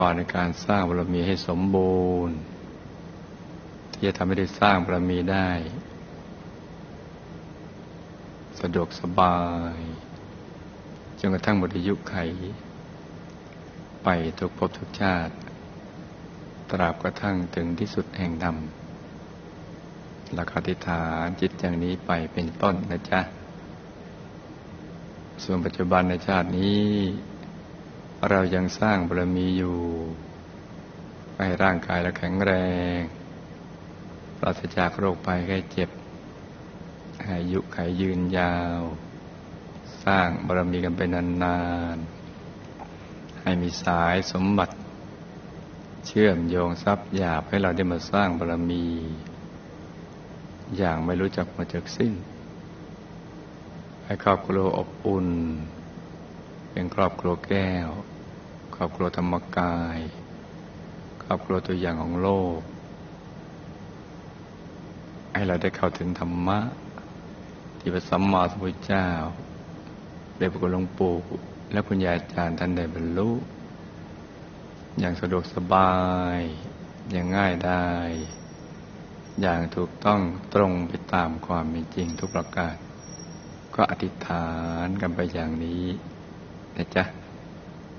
รในการสร้างบารมีให้สมบูรณ์ที่จะทำให้ได้สร้างบารมีได้สะดวกสบายจนกระทั่งหมดอายุไขไปทุกภพทุกชาติตราบกระทั่งถึงที่สุดแห่งธรรมแล้วก็อธิษฐานจิตอย่างนี้ไปเป็นต้นนะจ๊ะส่วนปัจจุบันในชาตินี้เรายังสร้างบารมีอยู่ให้ร่างกายเราแข็งแรงปราศจากโรคภัยไข้เจ็บให้อายุขัยยืนยาวสร้างบารมีกันไปนานๆให้มีสายสมบัติเชื่อมโยงทรัพย์หยาบให้เราได้มาสร้างบารมีอย่างไม่รู้จักหมดจากสิ้นให้ครอบครัวอบอุ่นเป็นครอบครัวแก้วครอบครัวธรรมกายครอบครัวตัวอย่างของโลกให้เราได้เข้าถึงธรรมะที่พระสัมมาสัมพุทธเจ้าได้พระคุณหลวงปู่และคุณยายอาจารย์ท่านได้บรรลุอย่างสะดวกสบายอย่างง่ายได้อย่างถูกต้องตรงไปตามความเป็นจริงทุกประการก็อธิษฐานกันไปอย่างนี้นะจ๊ะ